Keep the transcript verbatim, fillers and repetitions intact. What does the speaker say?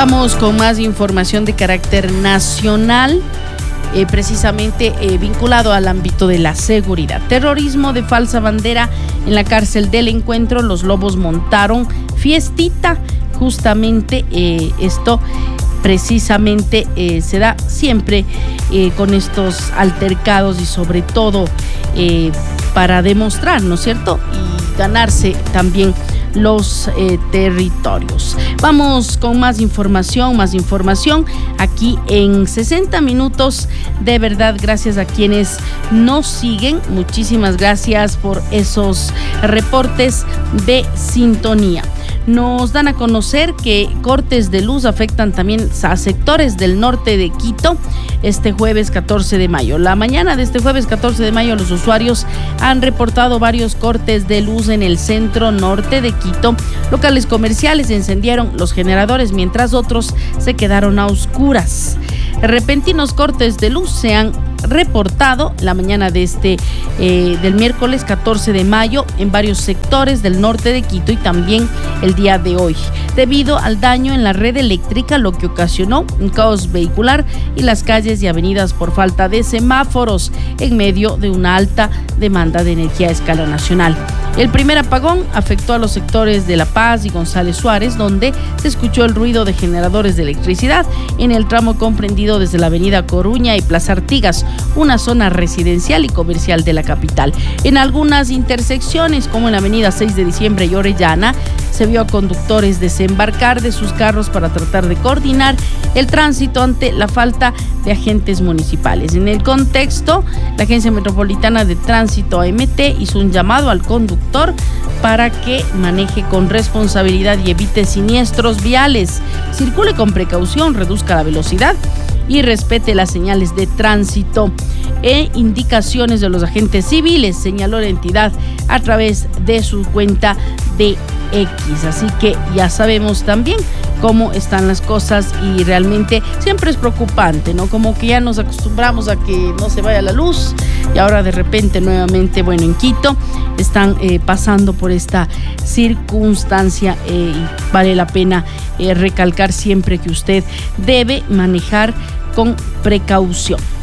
Vamos con más información de carácter nacional, eh, precisamente eh, vinculado al ámbito de la seguridad. Terrorismo de falsa bandera en la cárcel del Encuentro. Los lobos montaron fiestita. Justamente eh, esto precisamente eh, se da siempre eh, con estos altercados y sobre todo eh, para demostrar, ¿no es cierto? Y ganarse también los eh, territorios. Vamos con más información, más información aquí en sesenta minutos. De verdad, gracias a quienes nos siguen. Muchísimas gracias por esos reportes de sintonía. Nos dan a conocer que cortes de luz afectan también a sectores del norte de Quito este jueves catorce de mayo. La mañana de este jueves catorce de mayo, los usuarios han reportado varios cortes de luz en el centro norte de Quito. Locales comerciales encendieron los generadores mientras otros se quedaron a oscuras. Repentinos cortes de luz se han reportado la mañana de este eh, del miércoles catorce de mayo en varios sectores del norte de Quito y también el día de hoy, debido al daño en la red eléctrica, lo que ocasionó un caos vehicular y las calles y avenidas por falta de semáforos en medio de una alta demanda de energía a escala nacional. El primer apagón afectó a los sectores de La Paz y González Suárez, donde se escuchó el ruido de generadores de electricidad en el tramo comprendido desde la avenida Coruña y Plaza Artigas, una zona residencial y comercial de la capital. En algunas intersecciones, como en la avenida seis de diciembre y Orellana, se vio a conductores desembarcar de sus carros para tratar de coordinar el tránsito ante la falta de agentes municipales. En el contexto, la Agencia Metropolitana de Tránsito A M T hizo un llamado al conductor para que maneje con responsabilidad y evite siniestros viales, circule con precaución, reduzca la velocidad y respete las señales de tránsito e indicaciones de los agentes civiles, señaló la entidad a través de su cuenta de X. Así que ya sabemos también cómo están las cosas y realmente siempre es preocupante, ¿no? Como que ya nos acostumbramos a que no se vaya la luz y ahora de repente nuevamente, bueno, en Quito están eh, pasando por esta circunstancia eh, y vale la pena eh, recalcar siempre que usted debe manejar con precaución.